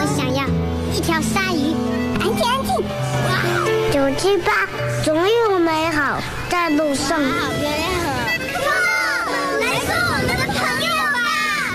我想要一条鲨鱼。安静安静。978，总有美好在路上。